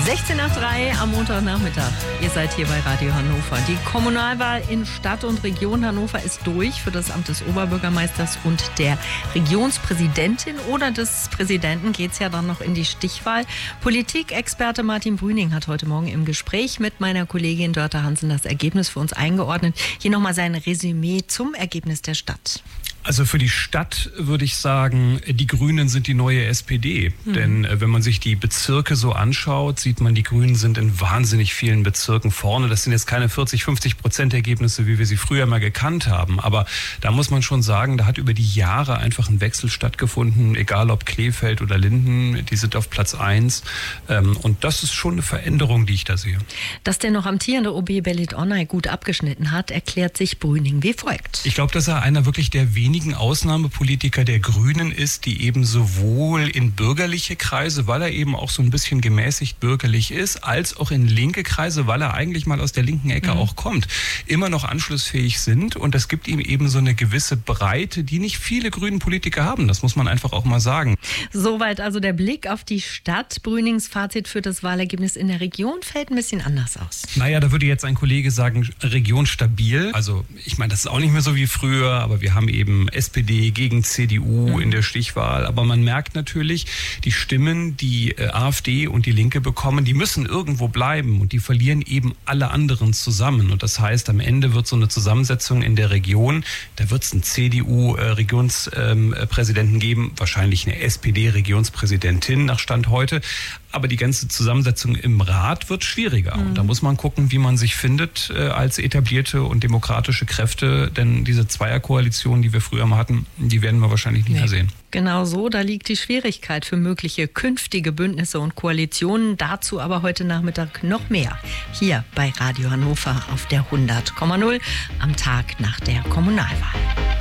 16 nach 3 am Montagnachmittag. Ihr seid hier bei Radio Hannover. Die Kommunalwahl in Stadt und Region Hannover ist durch für das Amt des Oberbürgermeisters und der Regionspräsidentin oder des Präsidenten geht es ja dann noch in die Stichwahl. Politikexperte Martin Brüning hat heute Morgen im Gespräch mit meiner Kollegin Dörte Hansen das Ergebnis für uns eingeordnet. Hier nochmal sein Resümee zum Ergebnis der Stadt. Also für die Stadt würde ich sagen, die Grünen sind die neue SPD. Denn wenn man sich die Bezirke so anschaut, sieht man, die Grünen sind in wahnsinnig vielen Bezirken vorne. Das sind jetzt keine 40-50% Ergebnisse, wie wir sie früher mal gekannt haben. Aber da muss man schon sagen, da hat über die Jahre einfach ein Wechsel stattgefunden. Egal ob Krefeld oder Linden, die sind auf Platz 1. Und das ist schon eine Veränderung, die ich da sehe. Dass der noch amtierende OB Belit Onay gut abgeschnitten hat, erklärt sich Brüning wie folgt. Ich glaube, dass er einer wirklich der wenigen Ausnahmepolitiker der Grünen ist, die eben sowohl in bürgerliche Kreise, weil er eben auch so ein bisschen gemäßigt bürgerlich ist, als auch in linke Kreise, weil er eigentlich mal aus der linken Ecke auch kommt, immer noch anschlussfähig sind. Und das gibt ihm eben so eine gewisse Breite, die nicht viele grünen Politiker haben. Das muss man einfach auch mal sagen. Soweit also der Blick auf die Stadt. Brünings Fazit für das Wahlergebnis in der Region fällt ein bisschen anders aus. Naja, da würde jetzt ein Kollege sagen, Region stabil. Also ich meine, das ist auch nicht mehr so wie früher, aber wir haben eben SPD gegen CDU in der Stichwahl. Aber man merkt natürlich, die Stimmen, die AfD und die Linke bekommen, die müssen irgendwo bleiben und die verlieren eben alle anderen zusammen. Und das heißt, am Ende wird so eine Zusammensetzung in der Region, da wird es einen CDU-Regionspräsidenten geben, wahrscheinlich eine SPD-Regionspräsidentin nach Stand heute. Aber die ganze Zusammensetzung im Rat wird schwieriger. Und da muss man gucken, wie man sich findet als etablierte und demokratische Kräfte. Denn diese Zweierkoalition, die wir früher mal hatten, die werden wir wahrscheinlich nicht mehr sehen. Genau so, da liegt die Schwierigkeit für mögliche künftige Bündnisse und Koalitionen. Dazu aber heute Nachmittag noch mehr. Hier bei Radio Hannover auf der 100,0 am Tag nach der Kommunalwahl.